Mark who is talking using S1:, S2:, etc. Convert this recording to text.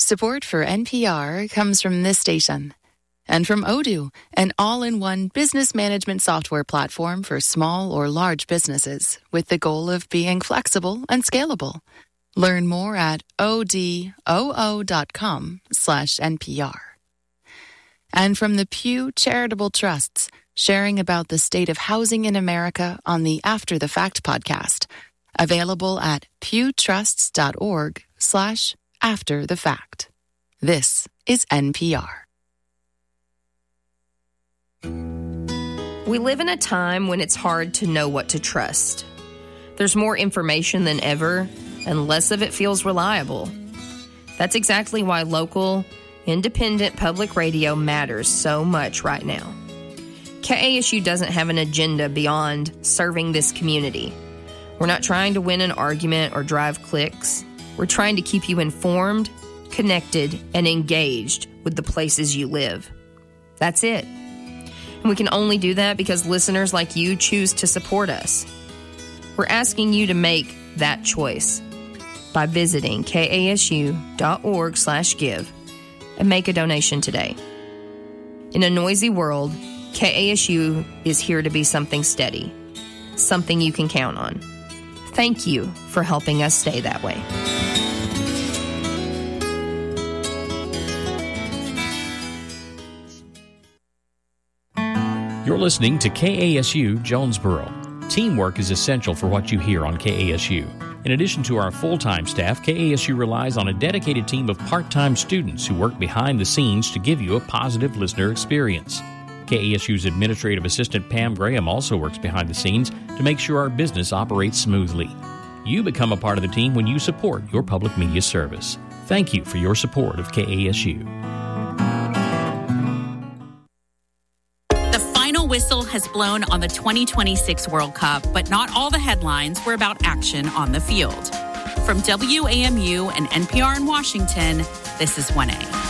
S1: Support for NPR comes from this station and from Odoo, an all-in-one business management software platform for small or large businesses with the goal of being flexible and scalable. Learn more at odoo.com/NPR. And from the Pew Charitable Trusts, sharing about the state of housing in America on the After the Fact podcast, available at pewtrusts.org/After the Fact. This is NPR.
S2: We live in a time when it's hard to know what to trust. There's more information than ever, and less of it feels reliable. That's exactly why local, independent public radio matters so much right now. KASU doesn't have an agenda beyond serving this community. We're not trying to win an argument or drive clicks. We're trying to keep you informed, connected, and engaged with the places you live. That's it. And we can only do that because listeners like you choose to support us. We're asking you to make that choice by visiting kasu.org/give and make a donation today. In a noisy world, KASU is here to be something steady, something you can count on. Thank you for helping us stay that way.
S3: You're listening to KASU Jonesboro. Teamwork is essential for what you hear on KASU. In addition to our full-time staff, KASU relies on a dedicated team of part-time students who work behind the scenes to give you a positive listener experience. KASU's administrative assistant Pam Graham also works behind the scenes to make sure our business operates smoothly. You become a part of the team when you support your public media service. Thank you for your support of KASU.
S4: The final whistle has blown on the 2026 World Cup, but not all the headlines were about action on the field. From WAMU and NPR in Washington, this is 1A.